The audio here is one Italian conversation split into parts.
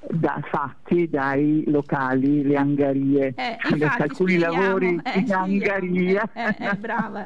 fatti dai locali, le angherie, alcuni lavori in angheria brava,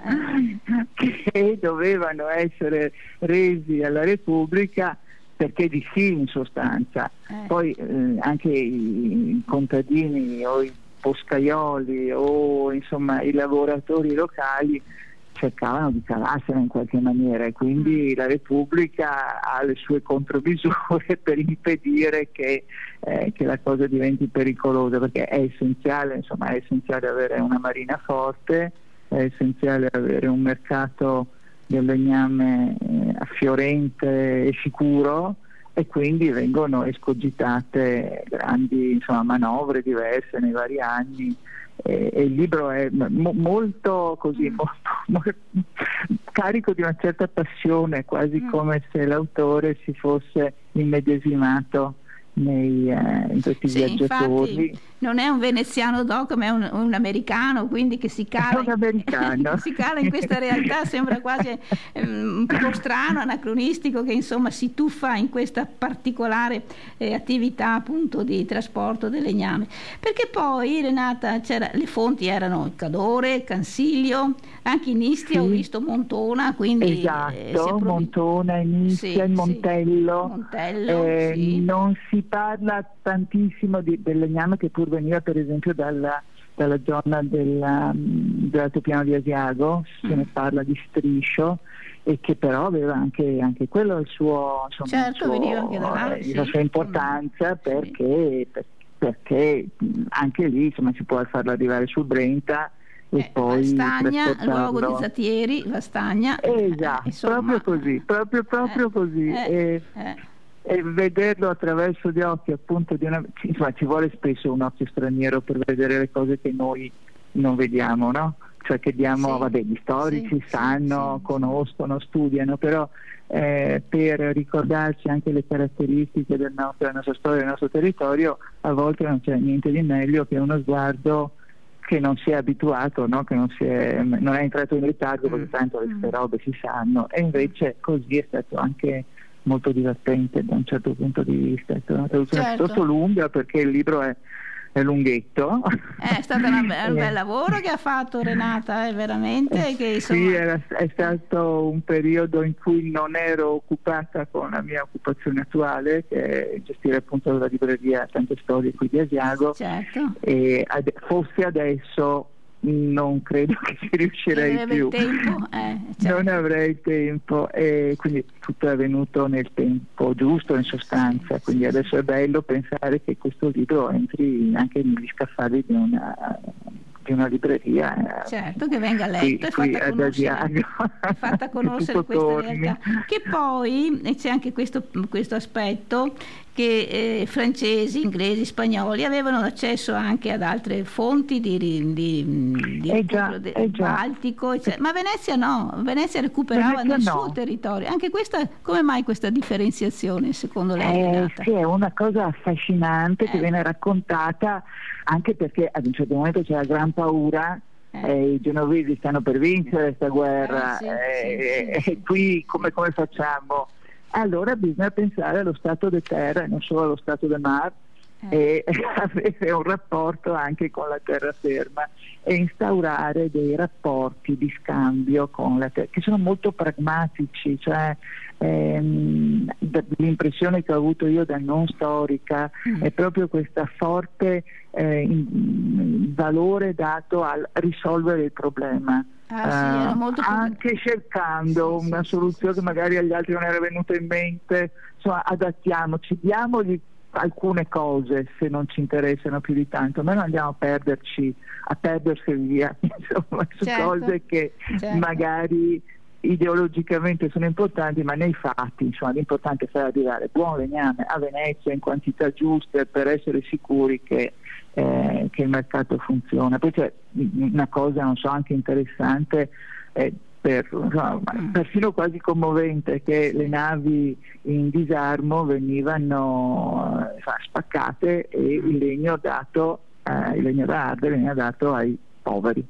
che dovevano essere resi alla Repubblica, perché di sì, in sostanza. Poi anche i contadini o i boscaioli o insomma i lavoratori locali cercavano di cavarsela in qualche maniera, e quindi la Repubblica ha le sue contromisure per impedire che la cosa diventi pericolosa, perché è essenziale avere una marina forte, è essenziale avere un mercato del legname fiorente e sicuro, e quindi vengono escogitate grandi manovre diverse nei vari anni. E il libro è molto così, molto carico di una certa passione, quasi come se l'autore si fosse immedesimato in questi viaggiatori. Infatti non è un veneziano doc, ma è un americano, quindi che si cala, si cala in questa realtà. Sembra quasi un po' strano, anacronistico, che insomma si tuffa in questa particolare attività appunto di trasporto del legname. Perché poi, Renata, le fonti erano il Cadore, Cansiglio, anche in Istria ho visto Montona, quindi esatto, Montona, in Istria, il Montello, non si parla tantissimo del legname che pur veniva per esempio dalla zona dell'altopiano di Asiago, se ne parla di Striscio, e che però aveva anche quello il suo, veniva anche da là, la sua importanza, perché anche lì si può farlo arrivare sul Brenta e poi Vastagna, luogo di Zattieri, Vastagna, proprio così. E vederlo attraverso gli occhi appunto ci vuole spesso un occhio straniero per vedere le cose che noi non vediamo, no? Cioè che diamo, gli storici sanno, conoscono, studiano, però per ricordarci anche le caratteristiche della nostra storia, del nostro territorio, a volte non c'è niente di meglio che uno sguardo che non si è abituato, no? Che non è entrato in ritardo, perché tanto queste robe si sanno, e invece così è stato anche molto divertente da un certo punto di vista. È stata una traduzione piuttosto lunga, perché il libro è lunghetto. È stato un bel lavoro che ha fatto Renata, veramente. Che, sì, è stato un periodo in cui non ero occupata con la mia occupazione attuale, che è gestire appunto la libreria Tante Storie qui di Asiago, e fosse adesso non credo che ci riuscirei più, non avrei tempo, e quindi tutto è venuto nel tempo giusto, in sostanza. Quindi adesso è bello pensare che questo libro entri anche negli scaffali di una libreria, che venga letto qui ad Asiago, fatta conoscere questa realtà. Che poi c'è anche questo aspetto, che francesi, inglesi, spagnoli avevano accesso anche ad altre fonti Baltico, ma Venezia no, Venezia recuperava nel suo territorio. Anche questa, come mai questa differenziazione secondo lei? Sì, è una cosa affascinante che viene raccontata, anche perché ad un certo momento c'è la gran paura, i genovesi stanno per vincere questa guerra, e qui come facciamo? Allora bisogna pensare allo stato di terra e non solo allo stato del mare, e avere un rapporto anche con la terraferma e instaurare dei rapporti di scambio con la terra che sono molto pragmatici. Cioè l'impressione che ho avuto io da non storica è proprio questa forte valore dato al risolvere il problema. Anche cercando una soluzione che magari agli altri non era venuta in mente, adattiamoci, diamogli alcune cose se non ci interessano più di tanto, ma non andiamo a perdersi via insomma, su cose che magari ideologicamente sono importanti, ma nei fatti l'importante è far arrivare buon legname a Venezia in quantità giuste per essere sicuri che il mercato funziona. Poi c'è una cosa anche interessante, persino quasi commovente, che le navi in disarmo venivano spaccate e il legno da ardere veniva dato ai poveri.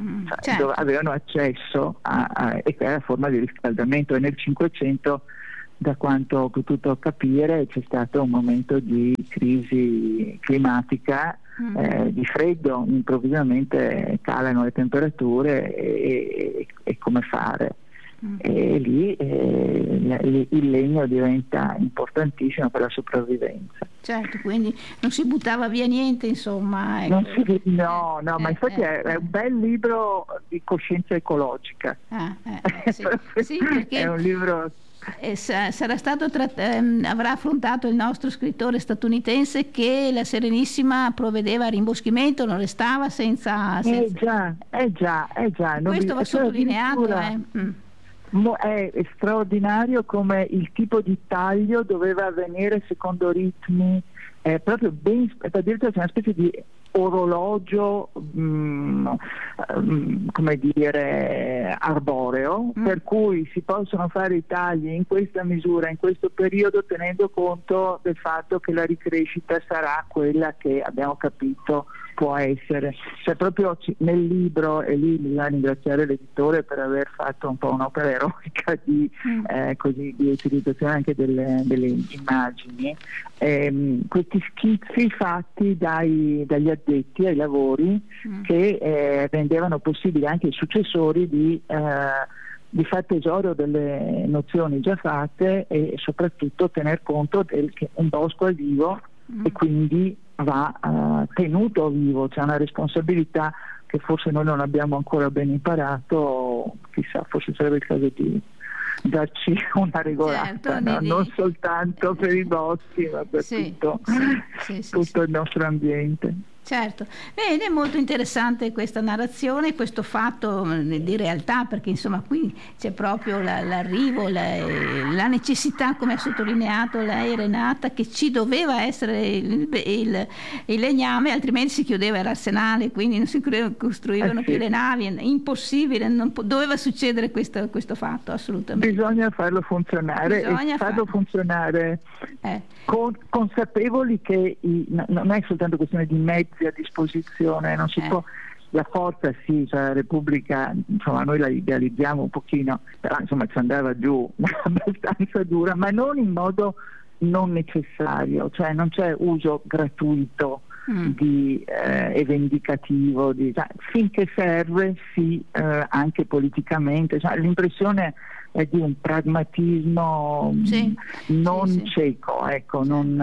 Dove avevano accesso e che era forma di riscaldamento, e nel 500 da quanto ho potuto capire c'è stato un momento di crisi climatica, di freddo, improvvisamente calano le temperature e come fare. E lì il legno diventa importantissimo per la sopravvivenza. Certo, quindi non si buttava via niente, insomma. Ecco. Ma infatti è un bel libro di coscienza ecologica. Sì, perché è un libro... sarà stato avrà affrontato il nostro scrittore statunitense che la Serenissima provvedeva a rimboschimento, non restava senza... già. Questo va sottolineato. È straordinario come il tipo di taglio doveva avvenire secondo ritmi proprio ben, addirittura c'è una specie di orologio come dire arboreo, per cui si possono fare i tagli in questa misura, in questo periodo, tenendo conto del fatto che la ricrescita sarà quella che abbiamo capito può essere. Cioè proprio nel libro, e lì bisogna ringraziare l'editore per aver fatto un po' un'opera eroica di utilizzazione anche delle immagini, questi schizzi fatti dagli addetti ai lavori che rendevano possibile anche ai successori di fare tesoro delle nozioni già fatte e soprattutto tener conto che un bosco è vivo e quindi va tenuto vivo, c'è una responsabilità che forse noi non abbiamo ancora ben imparato, chissà, forse sarebbe il caso di darci una regolata, non soltanto per i boschi ma per tutto il nostro ambiente. Certo, bene, molto interessante questa narrazione, questo fatto di realtà, perché insomma qui c'è proprio l'arrivo, la necessità, come ha sottolineato lei Renata, che ci doveva essere il legname, altrimenti si chiudeva l'arsenale, quindi non si costruivano più le navi, impossibile, doveva succedere questo fatto, assolutamente. Bisogna farlo funzionare funzionare consapevoli che non è soltanto questione di mezzi a disposizione, non si può, la forza cioè la Repubblica, insomma noi la idealizziamo un pochino, però insomma ci andava giù abbastanza dura, ma non in modo non necessario, cioè non c'è uso gratuito e vendicativo finché serve anche politicamente, cioè, l'impressione è di un pragmatismo cieco, ecco,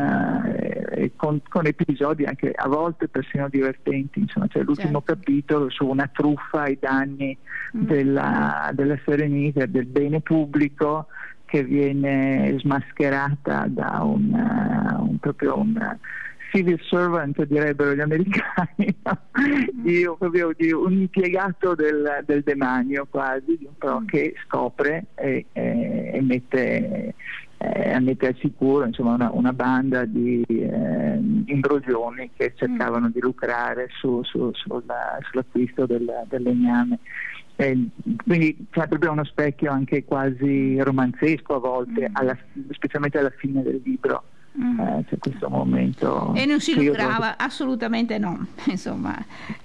con episodi anche a volte persino divertenti, insomma c'è l'ultimo capitolo su una truffa ai danni della Serenissima, del bene pubblico, che viene smascherata da un civil servant, direbbero gli americani, di un impiegato del demanio quasi, che scopre e mette al sicuro insomma una banda di imbroglioni che cercavano di lucrare sull'acquisto del legname. Quindi c'è proprio uno specchio anche quasi romanzesco a volte, specialmente alla fine del libro. C'è questo momento e non si lucrava, assolutamente no, insomma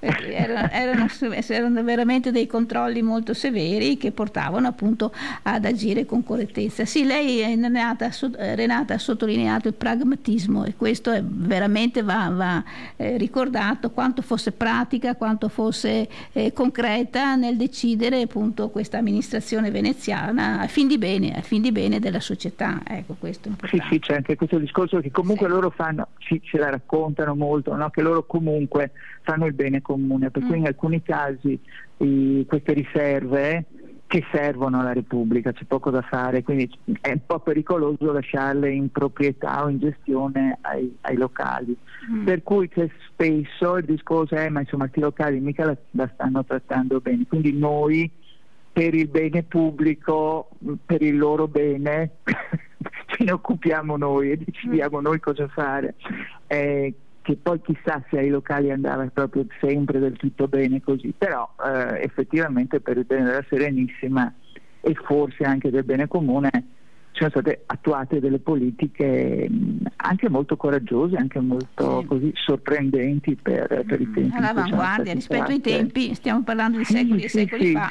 erano veramente dei controlli molto severi che portavano appunto ad agire con correttezza. Sì, lei Renata ha sottolineato il pragmatismo e questo è veramente va ricordato, quanto fosse pratica, quanto fosse concreta nel decidere appunto questa amministrazione veneziana a fin di bene della società, ecco, questo è importante. Sì, c'è anche questo discorso che comunque loro fanno, ce la raccontano molto, no? Che loro comunque fanno il bene comune, per cui in alcuni casi queste riserve che servono alla Repubblica, c'è poco da fare, quindi è un po' pericoloso lasciarle in proprietà o in gestione ai locali, per cui c'è spesso il discorso ma insomma questi locali mica la stanno trattando bene, quindi noi per il bene pubblico, per il loro bene ce ne occupiamo noi e decidiamo noi cosa fare, che poi chissà se ai locali andava proprio sempre del tutto bene così, però effettivamente per il bene della Serenissima e forse anche del bene comune sono state attuate delle politiche anche molto coraggiose, anche molto così sorprendenti per i tempi. All'avanguardia rispetto ai tempi, stiamo parlando di secoli e secoli fa.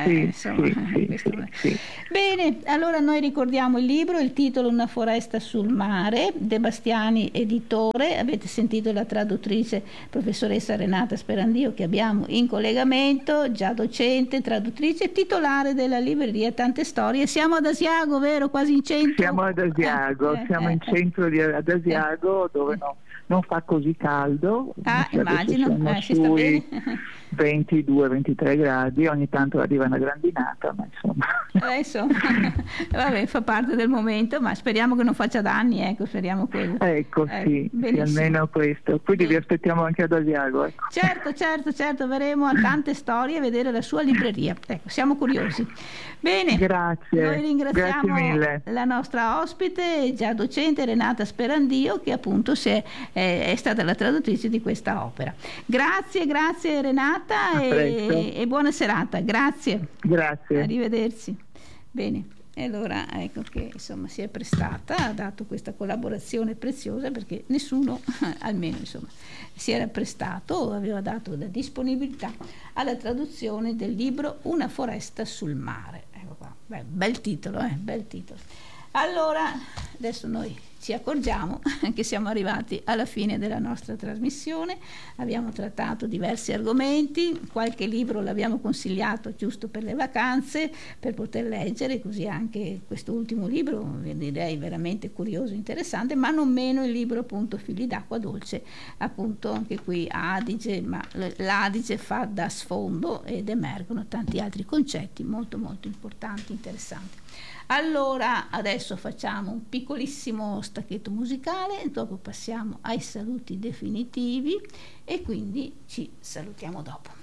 Bene, allora noi ricordiamo il libro, il titolo Una foresta sul mare, De Bastiani editore. Avete sentito la traduttrice professoressa Renata Sperandio, che abbiamo in collegamento, già docente, traduttrice, titolare della libreria Tante Storie. Siamo ad Asiago, vero? Quasi in centro? Siamo ad Asiago, siamo in centro ad Asiago, dove non fa così caldo. Immagino, si sta bene. 22-23 gradi, ogni tanto arriva una grandinata, ma insomma. Vabbè, fa parte del momento, ma speriamo che non faccia danni, ecco, speriamo quello. Sì, almeno questo. Quindi vi aspettiamo anche ad Asiago. Ecco. Certo, verremo a Tante Storie a vedere la sua libreria. Ecco, siamo curiosi. Bene, grazie. Noi ringraziamo grazie mille. La nostra ospite, già docente, Renata Sperandio, che appunto è stata la traduttrice di questa opera. Grazie Renata. E buona serata, grazie. Arrivederci. Bene, e allora ecco che insomma si è prestata, ha dato questa collaborazione preziosa, perché nessuno, almeno insomma, si era prestato o aveva dato la disponibilità alla traduzione del libro Una foresta sul mare. Ecco qua. Bel titolo. Allora, adesso noi ci accorgiamo che siamo arrivati alla fine della nostra trasmissione. Abbiamo trattato diversi argomenti, qualche libro l'abbiamo consigliato giusto per le vacanze, per poter leggere, così anche quest'ultimo libro, direi veramente curioso e interessante, ma non meno il libro appunto Figli d'acqua dolce, appunto anche qui Adige, ma l'Adige fa da sfondo ed emergono tanti altri concetti molto molto importanti, interessanti. Allora adesso facciamo un piccolissimo stacchetto musicale, dopo passiamo ai saluti definitivi e quindi ci salutiamo dopo.